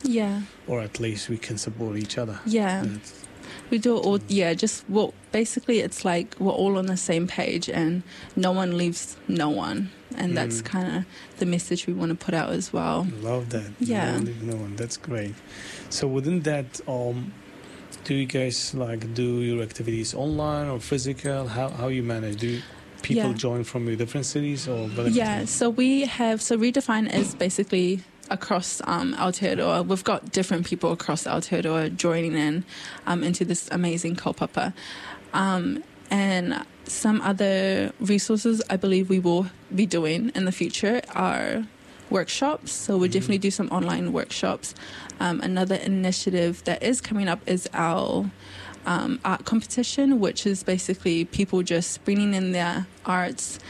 Yeah. or at least we can support each other. Yeah. We do it all, basically it's like we're all on the same page and no one leaves no one. And that's kind of the message we want to put out as well. Love that. Yeah. No one leaves no one. That's great. So within that, do you guys do your activities online or physical? How you manage? Do people join from your different cities or? Yeah, so Redefine is basically across Aotearoa. We've got different people across Aotearoa joining in into this amazing kaupapa. And some other resources I believe we will be doing in the future are workshops. So we'll definitely do some online workshops. Another initiative that is coming up is our art competition, which is basically people just bringing in their art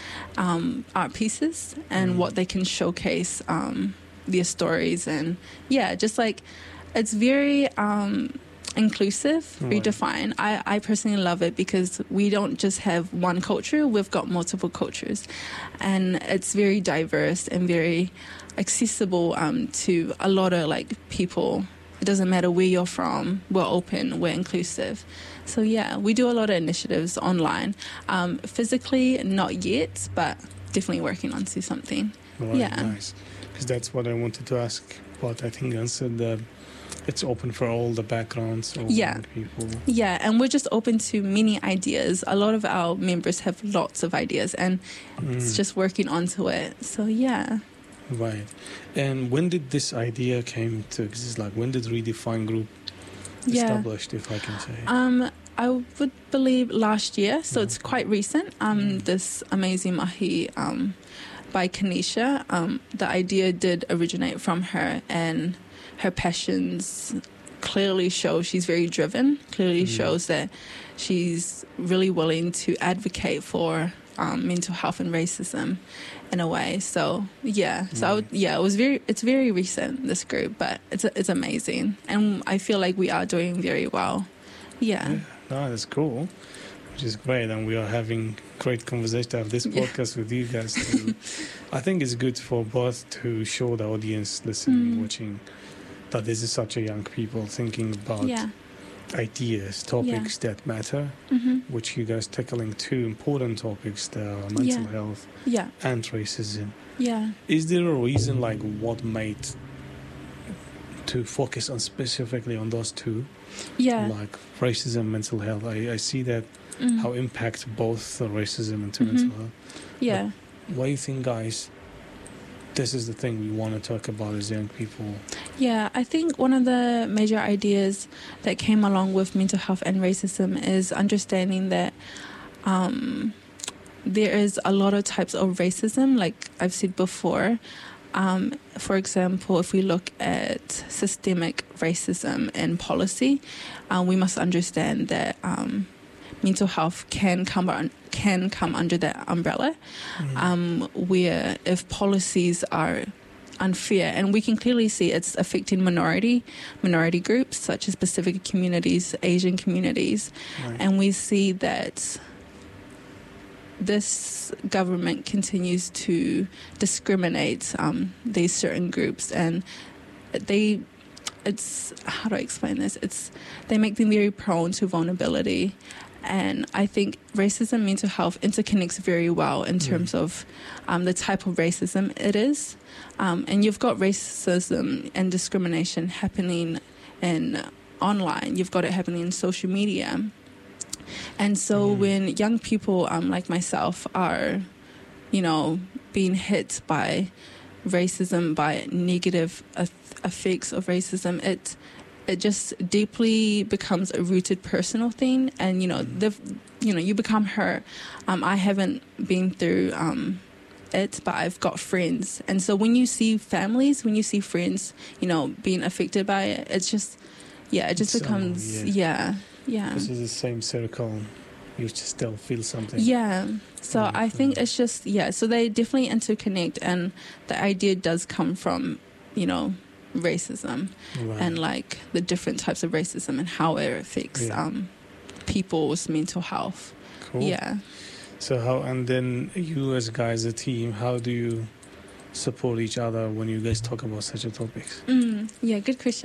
pieces and what they can showcase, their stories. And it's very inclusive, Redefine. I personally love it because we don't just have one culture, we've got multiple cultures, and it's very diverse and very accessible to a lot of people. It doesn't matter where you're from, we're open, we're inclusive. So we do a lot of initiatives online. Physically, not yet, but definitely working on to something. Nice. Because that's what I wanted to ask, but I think you answered that. It's open for all the backgrounds, all the people. Yeah, and we're just open to many ideas. A lot of our members have lots of ideas, and it's just working onto it. So, Right. And when did this idea came to exist? When did Redefine Group established, if I can say? I would believe last year, so it's quite recent. This amazing mahi by Kanisha, the idea did originate from her, and her passions clearly show she's very driven, clearly shows that she's really willing to advocate for mental health and racism in a way. So it's very recent, this group, but it's amazing, and I feel like we are doing very well. No, that's cool, which is great, and we are having great conversation to have this podcast with you guys too. I think it's good for both to show the audience listening, watching, that this is such a young people thinking about ideas, topics that matter, which you guys tackling two important topics, the mental health and racism. Is there a reason what made to focus on specifically on those two? Like racism, mental health. I see that how impact both the racism and mental health. But why do you think, guys, this is the thing we want to talk about as young people? I think one of the major ideas that came along with mental health and racism is understanding that there is a lot of types of racism, like I've said before. For example, if we look at systemic racism in policy, we must understand that mental health can come under that umbrella, where if policies are unfair, and we can clearly see it's affecting minority groups such as Pacific communities, Asian communities, and we see that this government continues to discriminate these certain groups, and how do I explain this? They make them very prone to vulnerability. And I think racism, mental health interconnects very well in terms of the type of racism it is. And you've got racism and discrimination happening online. You've got it happening in social media. And so when young people like myself are, being hit by racism, by negative effects of racism, it just deeply becomes a rooted personal thing, and you become hurt. I haven't been through it, but I've got friends, and so when you see families, when you see friends, being affected by it, it just becomes This is the same circle. You just still feel something. So I think it's just so they definitely interconnect, and the idea does come from racism and the different types of racism and how it affects people's mental health. Cool. So and then you as guys, a team, how do you support each other when you guys talk about such a topics? Good question.